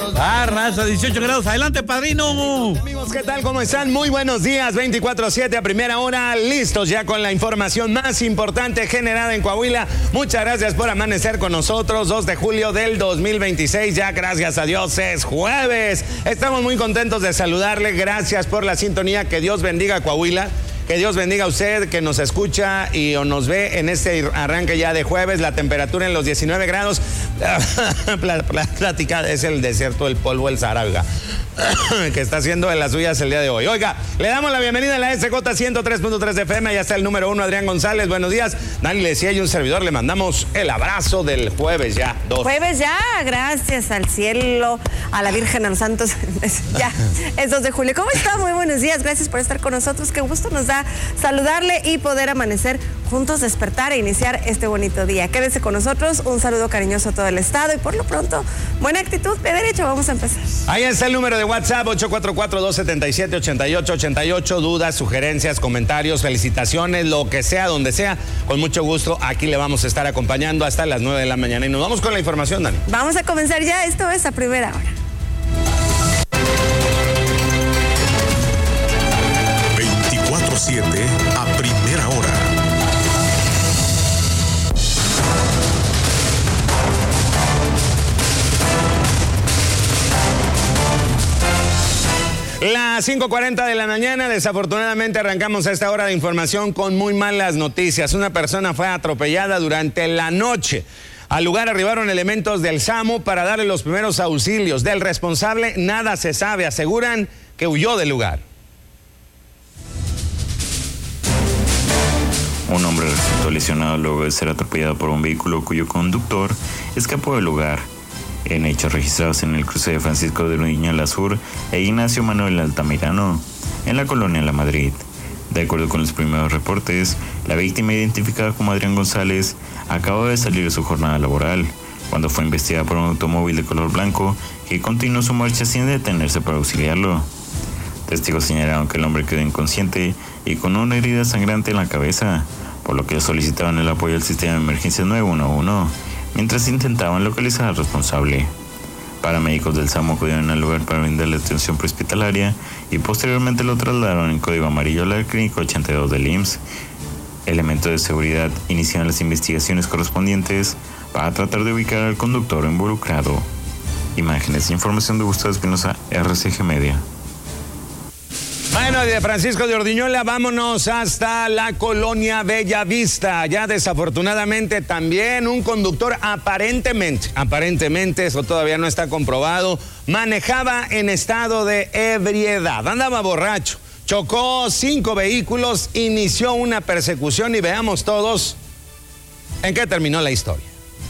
Raza, 18 grados. Adelante, padrino. Amigos, ¿qué tal? ¿Cómo están? Muy buenos días. 24/7 a primera hora. Listos ya con la información más importante generada en Coahuila. Muchas gracias por amanecer con nosotros. 2 de julio del 2026. Ya, gracias a Dios, es jueves. Estamos muy contentos de saludarle. Gracias por la sintonía. Que Dios bendiga a Coahuila. Que Dios bendiga a usted que nos escucha y o nos ve en este arranque ya de jueves. La temperatura en los 19 grados. Plática, es el desierto, el polvo, el Sahara, que está haciendo de las suyas el día de hoy. Oiga, le damos la bienvenida a la SJ 103.3 FM. Ya está el número 1, Adrián González. Buenos días. Dani Lecía y un servidor. Le mandamos el abrazo del jueves ya. 2. Jueves ya, gracias al cielo, a la Virgen, a los santos. Ya, es 2 de julio. ¿Cómo está? Muy buenos días. Gracias por estar con nosotros. Qué gusto nos da saludarle y poder amanecer juntos, despertar e iniciar este bonito día. Quédese con nosotros. Un saludo cariñoso a todo el estado y por lo pronto, buena actitud de derecho. Vamos a empezar. Ahí está el número de WhatsApp, 844-277-8888. Dudas, sugerencias, comentarios, felicitaciones, lo que sea, donde sea. Con mucho gusto, aquí le vamos a estar acompañando hasta las 9 de la mañana. Y nos vamos con la información, Dani. Vamos a comenzar ya. Esto es a primera hora. 24/7 a primera hora. Las 5:40 de la mañana, desafortunadamente arrancamos a esta hora de información con muy malas noticias. Una persona fue atropellada durante la noche. Al lugar arribaron elementos del SAMU para darle los primeros auxilios. Del responsable nada se sabe, aseguran que huyó del lugar. Un hombre resultó lesionado luego de ser atropellado por un vehículo cuyo conductor escapó del lugar. En hechos registrados en el cruce de Francisco de Uruñuela Sur e Ignacio Manuel Altamirano, en la colonia La Madrid. De acuerdo con los primeros reportes, la víctima, identificada como Adrián González, acababa de salir de su jornada laboral, cuando fue investigada por un automóvil de color blanco que continuó su marcha sin detenerse para auxiliarlo. Testigos señalaron que el hombre quedó inconsciente y con una herida sangrante en la cabeza, por lo que solicitaban el apoyo al sistema de emergencia 911, mientras intentaban localizar al responsable. Paramédicos del SAMU acudieron al lugar para brindarle atención prehospitalaria y posteriormente lo trasladaron en código amarillo a la clínica 82 del IMSS. Elementos de seguridad iniciaron las investigaciones correspondientes para tratar de ubicar al conductor involucrado. Imágenes e información de Gustavo Espinosa, RCG Media. Bueno, de Francisco de Ordiñola, vámonos hasta la colonia Bellavista. Ya desafortunadamente también un conductor aparentemente, eso todavía no está comprobado, manejaba en estado de ebriedad, andaba borracho, chocó 5 vehículos, inició una persecución y veamos todos en qué terminó la historia.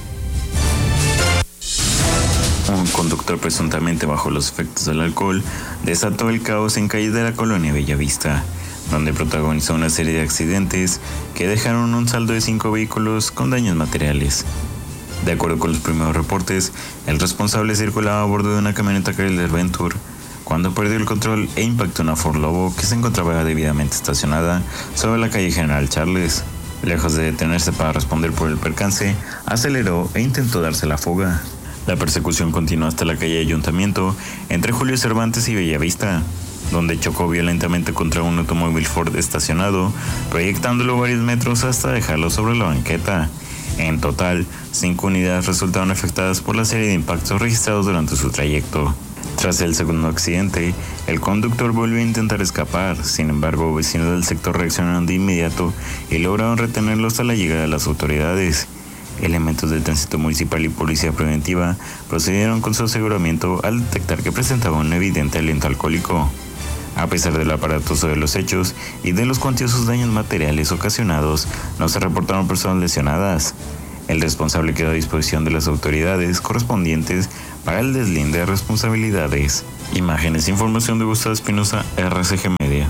Un conductor presuntamente bajo los efectos del alcohol desató el caos en calles de la colonia Bellavista, donde protagonizó una serie de accidentes que dejaron un saldo de 5 vehículos con daños materiales. De acuerdo con los primeros reportes, el responsable circulaba a bordo de una camioneta Chrysler Venture cuando perdió el control e impactó una Ford Lobo que se encontraba debidamente estacionada sobre la calle General Charles. Lejos de detenerse para responder por el percance, aceleró e intentó darse la fuga. La persecución continuó hasta la calle Ayuntamiento, entre Julio Cervantes y Bellavista, donde chocó violentamente contra un automóvil Ford estacionado, proyectándolo varios metros hasta dejarlo sobre la banqueta. En total, 5 unidades resultaron afectadas por la serie de impactos registrados durante su trayecto. Tras el segundo accidente, el conductor volvió a intentar escapar. Sin embargo, vecinos del sector reaccionaron de inmediato y lograron retenerlo hasta la llegada de las autoridades. Elementos del tránsito municipal y policía preventiva procedieron con su aseguramiento al detectar que presentaba un evidente aliento alcohólico. A pesar del aparatoso de los hechos y de los cuantiosos daños materiales ocasionados, no se reportaron personas lesionadas. El responsable quedó a disposición de las autoridades correspondientes para el deslinde de responsabilidades. Imágenes e información de Gustavo Espinosa, RCG Media.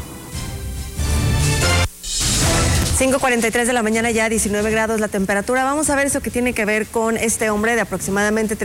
5:43 de la mañana, ya 19 grados la temperatura. Vamos a ver eso que tiene que ver con este hombre de aproximadamente